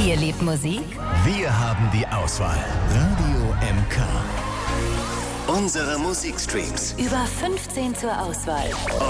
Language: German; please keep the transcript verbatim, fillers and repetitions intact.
Ihr liebt Musik? Wir haben die Auswahl. Radio M K. Unsere Musikstreams. Über fünfzehn zur Auswahl.